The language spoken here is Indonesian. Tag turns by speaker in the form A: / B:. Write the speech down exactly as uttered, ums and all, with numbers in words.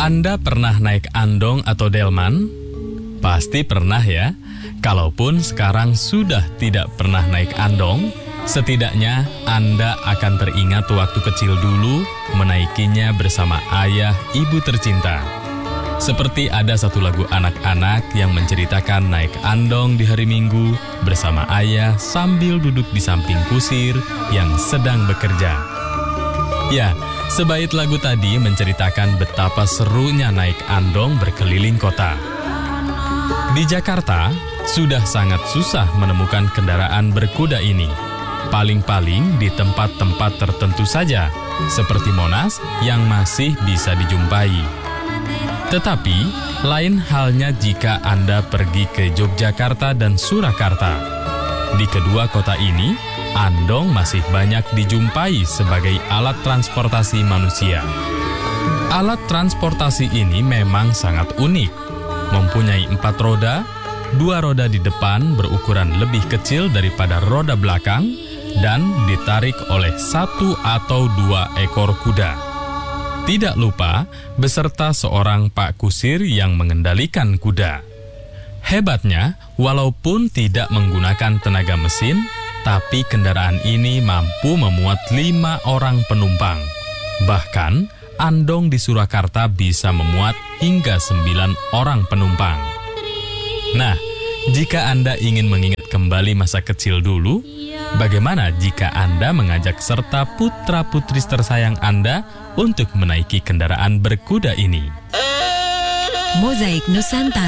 A: Anda pernah naik andong atau delman? Pasti pernah ya. Kalaupun sekarang sudah tidak pernah naik andong, setidaknya Anda akan teringat waktu kecil dulu menaikinya bersama ayah ibu tercinta. Seperti ada satu lagu anak-anak yang menceritakan naik andong di hari Minggu bersama ayah sambil duduk di samping kusir yang sedang bekerja. Ya, sebait lagu tadi menceritakan betapa serunya naik andong berkeliling kota. Di Jakarta, sudah sangat susah menemukan kendaraan berkuda ini. Paling-paling di tempat-tempat tertentu saja, seperti Monas yang masih bisa dijumpai. Tetapi, lain halnya jika Anda pergi ke Yogyakarta dan Surakarta. Di kedua kota ini, andong masih banyak dijumpai sebagai alat transportasi manusia. Alat transportasi ini memang sangat unik. Mempunyai empat roda, dua roda di depan berukuran lebih kecil daripada roda belakang, dan ditarik oleh satu atau dua ekor kuda. Tidak lupa, beserta seorang Pak Kusir yang mengendalikan kuda. Hebatnya, walaupun tidak menggunakan tenaga mesin, tapi kendaraan ini mampu memuat lima orang penumpang. Bahkan, andong di Surakarta bisa memuat hingga sembilan orang penumpang. Nah, jika Anda ingin mengingat kembali masa kecil dulu, bagaimana jika Anda mengajak serta putra-putri tersayang Anda untuk menaiki kendaraan berkuda ini?
B: Mozaik Nusantara.